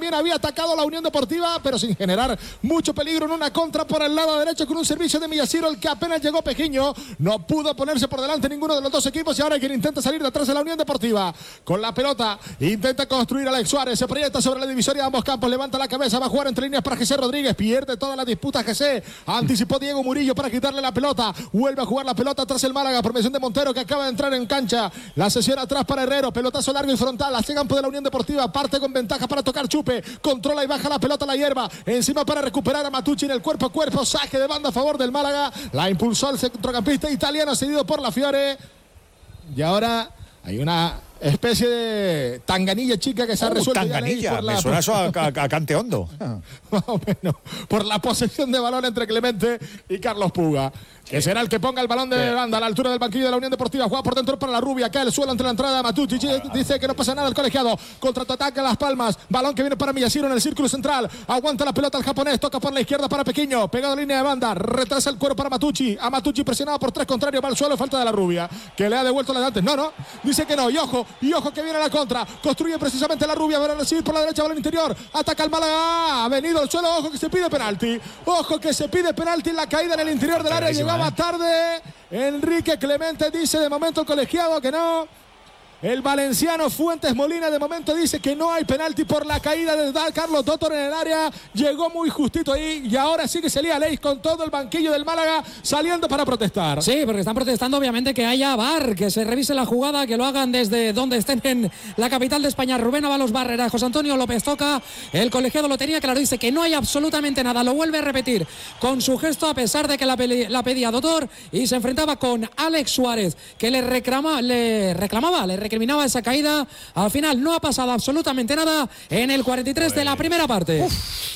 también había atacado la Unión Deportiva, pero sin generar mucho peligro en una contra por el lado derecho con un servicio de Millaciro, el que apenas llegó Pejiño. No pudo ponerse por delante ninguno de los dos equipos y ahora quien intenta salir de atrás de la Unión Deportiva. Con la pelota intenta construir Alex Suárez, se proyecta sobre la divisoria de ambos campos, levanta la cabeza, va a jugar entre líneas para José Rodríguez, pierde toda la disputa José, anticipó Diego Murillo para quitarle la pelota, vuelve a jugar la pelota tras el Málaga por mención de Montero que acaba de entrar en cancha, la sesión atrás para Herrero, pelotazo largo y frontal hacia campo de la Unión Deportiva, parte con ventaja para tocar Chupe, controla y baja la pelota a la hierba, encima para recuperar a Matucci en el cuerpo a cuerpo, saque de banda a favor del Málaga, la impulsó el centrocampista italiano cedido por la Fiore y ahora hay una especie de tanganilla chica que se ha resuelto. Tanganilla, me suena eso a cante hondo. Más o menos, por la posesión de balón entre Clemente y Carlos Puga. Que será el que ponga el balón de banda a la altura del banquillo de la Unión Deportiva. Juega por dentro para la Rubia. Cae el suelo entre la entrada de Matucci. Dice que no pasa nada el colegiado. Contraataca Las Palmas. Balón que viene para Millaciro en el círculo central. Aguanta la pelota el japonés. Toca por la izquierda para Pequeño. Pegado a línea de banda. Retrasa el cuero para Matucci. A Matucci presionado por tres contrarios. Va al suelo. Falta de la Rubia. Que le ha devuelto la de antes. No. Dice que no. Y ojo que viene la contra. Construye precisamente la Rubia. Va a recibir por la derecha. Balón interior. Ataca el Málaga. Ha venido al suelo. Ojo que se pide penalti. Ojo que se pide penalti en la caída en el interior del área. Llegaba tarde. Enrique Clemente dice de momento el colegiado que no. El valenciano Fuentes Molina de momento dice que no hay penalti por la caída de Carlos Dottor en el área. Llegó muy justito ahí y ahora sí que se lía Leis con todo el banquillo del Málaga saliendo para protestar. Sí, porque están protestando obviamente que haya VAR, que se revise la jugada, que lo hagan desde donde estén en la capital de España. Rubén Ábalos Barrera, José Antonio López Toca, el colegiado lo tenía claro, dice que no hay absolutamente nada, lo vuelve a repetir con su gesto a pesar de que la pedía Dottor y se enfrentaba con Alex Suárez, que le recriminaba esa caída. Al final no ha pasado absolutamente nada en el 43 de la primera parte.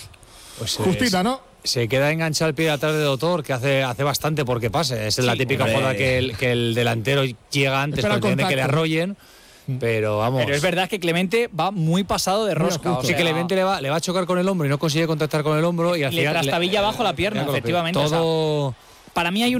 Pues justita, ¿no? Se queda enganchado el pie atrás de Dottor, que hace bastante porque pase. Es la típica jugada que el delantero llega antes para que le arrollen. Pero vamos. Pero es verdad que Clemente va muy pasado de rosca. Sí, Clemente le va a chocar con el hombro y no consigue contactar con el hombro y al final le trastabilla bajo la pierna, efectivamente. Todo. Para mí hay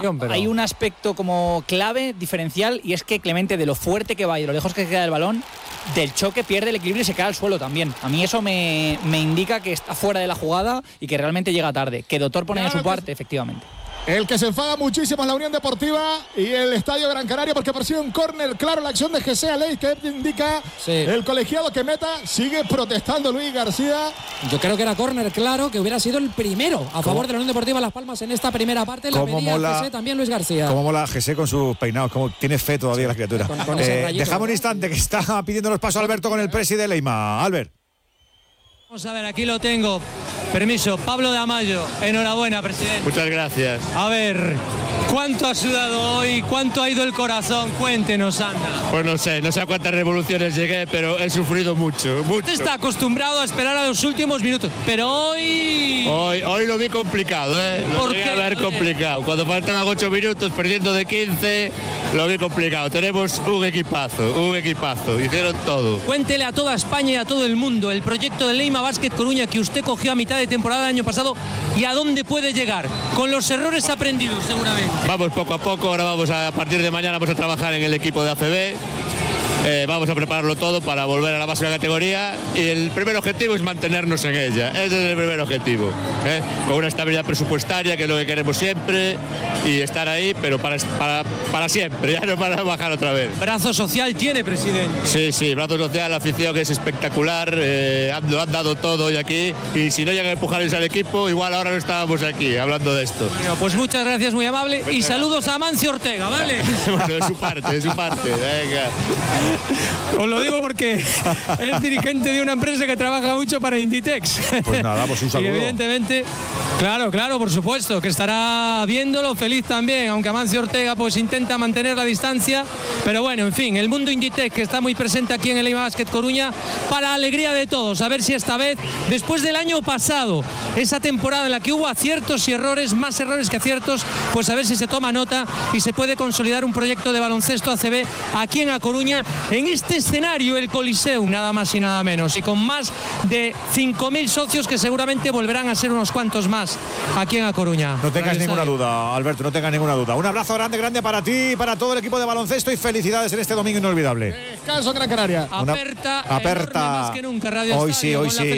un aspecto como clave, diferencial, y es que Clemente, de lo fuerte que va y de lo lejos que queda el balón, del choque pierde el equilibrio y se cae al suelo también. A mí eso me indica que está fuera de la jugada y que realmente llega tarde. Que Dottor pone de su parte, efectivamente. El que se enfada muchísimo es la Unión Deportiva y el Estadio Gran Canaria porque persigue un córner claro la acción de José Aleix que indica el colegiado que meta. Sigue protestando Luis García. Yo creo que era córner claro, que hubiera sido el primero a favor de la Unión Deportiva Las Palmas en esta primera parte. La pedía José también Luis García. Cómo mola José con sus peinados, cómo tiene fe todavía la criatura. Dejamos un instante que está pidiendo los pasos Alberto con el presi de Leima. Albert. Vamos a ver, aquí lo tengo. Permiso, Pablo de Amayo. Enhorabuena, presidente. Muchas gracias. A ver, ¿cuánto ha sudado hoy? ¿Cuánto ha ido el corazón? Cuéntenos, anda. Pues no sé a cuántas revoluciones llegué, pero he sufrido mucho. Usted está acostumbrado a esperar a los últimos minutos, pero hoy lo vi complicado, ¿eh? ¿Por qué? A ver, complicado. Cuando faltan 8 minutos, perdiendo de 15, lo vi complicado. Tenemos un equipazo. Hicieron todo. Cuéntele a toda España y a todo el mundo el proyecto de Leima Basket Coruña que usted cogió a mitad de temporada del año pasado y a dónde puede llegar, con los errores aprendidos seguramente. Vamos poco a poco, ahora a partir de mañana vamos a trabajar en el equipo de ACB. Vamos a prepararlo todo para volver a la máxima categoría y el primer objetivo es mantenernos en ella. Ese es el primer objetivo, con una estabilidad presupuestaria, que es lo que queremos siempre, y estar ahí, pero para siempre, ya no para bajar otra vez. Brazo social tiene, presidente. Sí, brazo social, la afición que es espectacular, lo han dado todo hoy aquí, y si no llegan a empujarles al equipo, igual ahora no estábamos aquí hablando de esto. Bueno, pues muchas gracias, muy amable, y saludos a Amancio Ortega, ¿vale? Bueno, de su parte, venga. Os lo digo porque es dirigente de una empresa que trabaja mucho para Inditex. Pues nada, pues un saludo. Y evidentemente, claro, por supuesto, que estará viéndolo, feliz también, aunque Amancio Ortega pues intenta mantener la distancia. Pero bueno, en fin, el mundo Inditex que está muy presente aquí en el Leima Basket Coruña, para alegría de todos. A ver si esta vez, después del año pasado, esa temporada en la que hubo aciertos y errores, más errores que aciertos, pues a ver si se toma nota y se puede consolidar un proyecto de baloncesto ACB aquí en A Coruña, en este escenario, el Coliseum, nada más y nada menos, y con más de 5.000 socios que seguramente volverán a ser unos cuantos más aquí en A Coruña. No tengas ninguna duda, Alberto, no tengas ninguna duda. Un abrazo grande para ti y para todo el equipo de baloncesto y felicidades en este domingo inolvidable. Descanso en Gran Canaria. Aperta más que nunca, Radio Hoy Estadio, sí.